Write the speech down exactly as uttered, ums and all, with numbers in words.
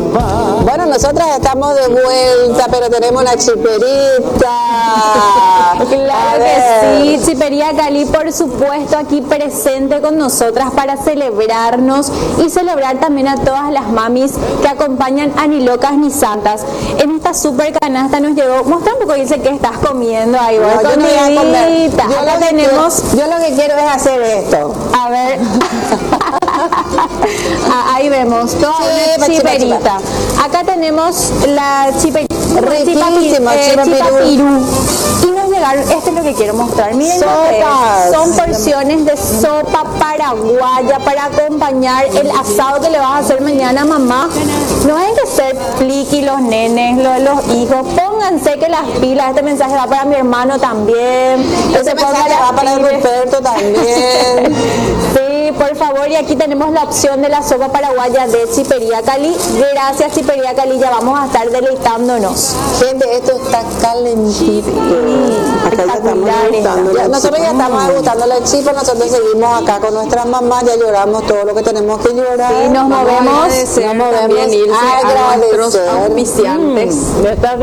Bueno, nosotras estamos de vuelta, pero tenemos una chiperita. Claro que sí, Chipería Cali, por supuesto, aquí presente con nosotras para celebrarnos y celebrar también a todas las mamis que acompañan a Ni Locas Ni Santas. En esta super canasta nos llegó, muestra un poco, dice que estás comiendo ahí, No, yo no voy a comer. Yo Acá lo que tenemos, quiero- yo lo que quiero es hacer esto. a ver, Ah, ahí vemos, toda una Chipa, chipa, chiperita. Acá tenemos la chiperita. Riquísimo, chipa pirú. Y nos llegaron, esto es lo que quiero mostrar. Miren lo que es. Sopas. Son porciones de sopa paraguaya para acompañar el asado que le vas a hacer mañana a mamá. No hay que ser pliqui los nenes, los, los hijos. Pónganse que las pilas, este mensaje va para mi hermano también. Que Ese se ponga mensaje las va para el pilas. Ruperto también. Sí, por favor, y aquí tenemos la opción de la sopa paraguaya de Chipería Cali. Gracias, Chipería Cali, ya vamos a estar deleitándonos. Gente, esto está calentito. Acá ya estamos espectacular degustando. está. Ya- nosotros ya estamos degustando la chipa, nosotros seguimos acá con nuestras mamás, ya lloramos todo lo que tenemos que llorar. Sí, nos Vamos a movemos. agradecer nos movemos también, Ilse, a nuestros agradecer. auspiciantes. De esta